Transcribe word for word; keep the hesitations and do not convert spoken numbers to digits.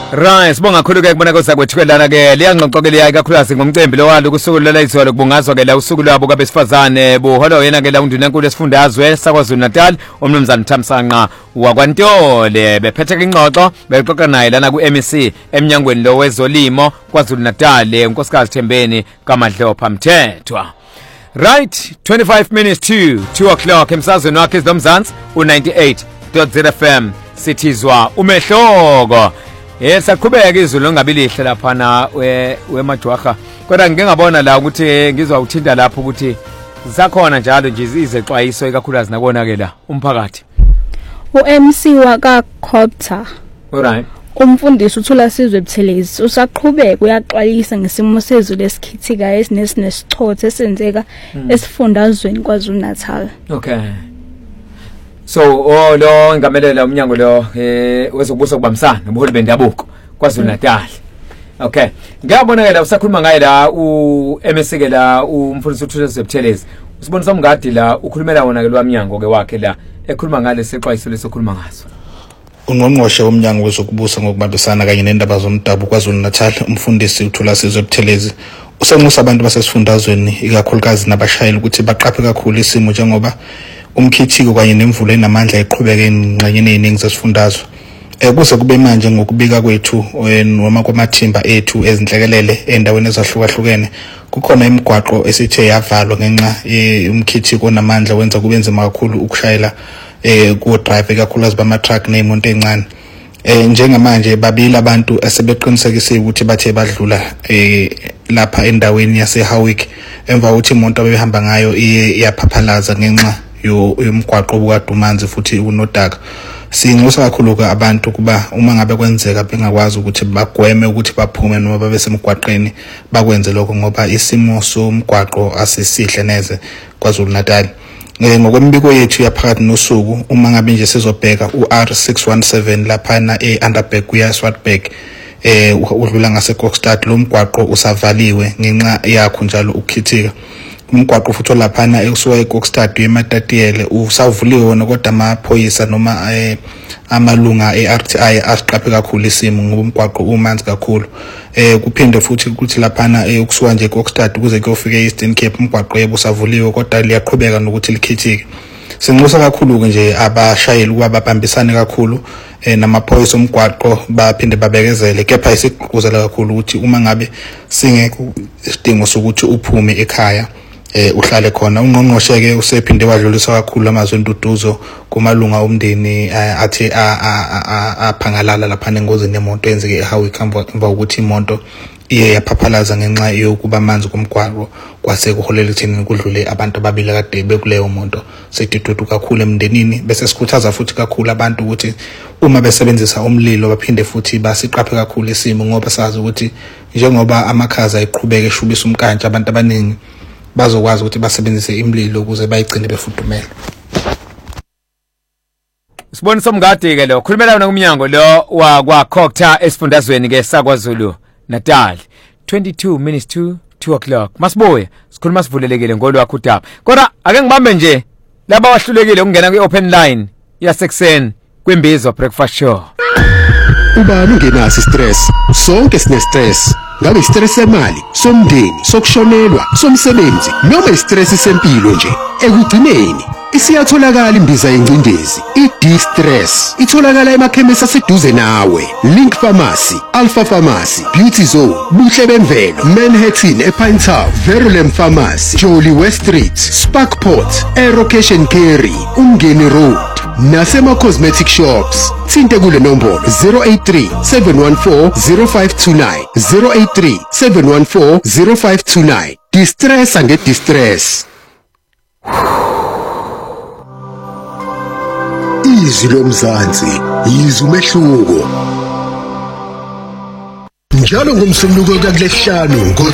Right, sibonga kakhulu ke kubona kosa kwethukelana ke liyanqoqokela yayi kakhulukazi ngomcembi lo walo kusuku lela izolo kubungazwa ke la usuku lwabo kwabesifazane buholo yena ke la undunankulu esifundazwe saKwaZulu Natal umnumzana Thamsanqa wakwaNtole bephethe ingxoxo bexoxa naye lana ku M E C eminyangweni lo wezolimo KwaZulu Natal unkosikazi Thembeni kaMadlopha Mthethwa. Right, twenty-five minutes to two o'clock emsazweni wakhe izomzansi u ninety-eight point zero F M sithizwa umehloko. Yes, akuqhubeka izulu ngabilihle lapha na weMajwaha. Kodwa ngike ngabona la ukuthi ngizwa uthinta lapho ukuthi zisakhona njalo nje izexwayiso ekakhulukazi nakona ke la umphakathi. U-M C waka Copter. Alright. Umfundisi uthula sizwe Buthelezi usaqhubeka uyaxwayisa ngesimo sezulu esikhithika esinesithotho esenzeka esifundazweni KwaZulu Natal. Okay. So oh lo ngamelela umnyango lo eh wezokubusa kubambisana nobuholi bendabuko KwaZulu Natal. Okay. Ngiyabonakala usakhuluma ngaye la u-M S ke la umfundisi uthula Buthelezi. Usibonisa umngadi la ukhulumela wona ke lwamnyango ke wakhe la ekhuluma ngale sexwayiso lesokhuluma ngaso. Ungqongqoshe womnyango wezokubusa ngokubambisana kanye nendaba zomdabu KwaZulu Natal umfundisi uthula sizwe Buthelezi usanxusa abantu basesifundazweni ikakhulukazi nabashayeli ukuthi baqaphe kakhulu isimo njengoba umkhithiko kanye nemvula enamandla eqhubeka engxenyeni eningi zesifundazwe. Ekuze kube manje ngokubika kwethu noma kwamathimba ethu ezinhlekelele endaweni ezahlukahlukene kukhona imigwaqo esithe yavalwa ngenxa yomkhithiko onamandla wenza kube nzima kakhulu ukushayela eh ku drive kakhulu bama truck nemonto encane. Eh njengamanje babili abantu asebeqinisekisile ukuthi bathe badlula eh lapha endaweni yase Howick emva ukuthi imonto abehamba ngayo iyaphaphalaza ngenxa yomgwaqo obukadumanzi futhi unodaka. Sinxusa kakhulu ke abantu kuba uma ngabe kwenzeka bengakwazi ukuthi bagweme ukuthi baphume noma babe semgwaqeni bakwenze lokho ngoba isimo somgwaqo asisihle neze KwaZulu Natal. Ngokwembiko yethu yaphakathi nosuku uma ngabe nje sizobheka u R six one seven lapha na eUnderberg kuya Swartberg eh udlula ngase Kokstad lo mgwaqo usavaliwe ngenxa yakho njalo ukukhithika. Umgwaqo futhi lapha na ekusuka eKokstad eMatatiyele usavuliwe wona kodwa amaphoyisa noma eh amalunga eR T I asiqaphe kakhulu isimo ngoba umgwaqo umanzi kakhulu. Eh kuphinde futhi ukuthi lapha na ekusuka nje eKokstad ukuze kuyofika eEastern Cape umgwaqo yebusavuliwe kodwa liyaqhubeka nokuthi likhithike. Sinxusa kakhulu ke nje abashayeli kuba babambisane kakhulu eh namaphoyisa omgwaqo baphinde babekezele kepha isigqugquzela kakhulu ukuthi uma ngabe singekho isidingo sokuthi uphume ekhaya eh uhlale khona. Ungqongqoshe ke usephinde wadlulisa kakhulu amazwi enduduzo kumalunga omndeni athi aphangalala lapha engozini yemonto enzeke eHowick emva ukuthi imoto iye yaphaphalaza ngenxa yokuba amanzi komgwaqo kwase kuholela ekutheni kudlule abantu ababili kade bekuleyo monto. Sidududu kakhulu emndenini bese sikhuthaza futhi kakhulu abantu ukuthi uma besebenzisa umlilo baphinde futhi basiqaphe kakhulu isimo ngoba sazi ukuthi njengoba amakhaza eqhubeka eshubisa umkantshi abantu abaningi bazokwazi ukuthi basebenzise imlilo ukuze bayigcine befudumela. Sibonisa umngadi ke lo khulumela wona kumnyango lo wakwa Copter esifundazweni ke saKwaZulu Natal. twenty-two minutes to two o'clock. Masibuye sikhuluma sivulelekile ngolwakho udaba. Kodwa ake ngibambe nje laba wahlulekile ukungena kwi-open line yasekuseni kwimbizo breakfast show. Ubani ungenasi stress? Sonke sine stress. Ngabe stress semali, somndeni, sokushonelwa, somsebenzi, noma stress sempilo nje. Ekugcineni isiyatholakala imbiza yencindezi i-D-Stress itholakala emakhemisi aseduze nawe. Link Pharmacy, Alpha Pharmacy, Beauty Zone, Buhle Bemvelo, Manhattan ePine Town, Verulam Pharmacy, Jolly West Street, Sparkport, Aerocation Carry, Umgeni Road nasema cosmetic shops. Thinte kule nombolo zero eight three seven one four zero five two nine zero eight three seven one four zero five two nine. D-Stress and D-Stress. Izwi lomzansi, izwi umehluko. Njalo ngomsombuluko kakulehlanu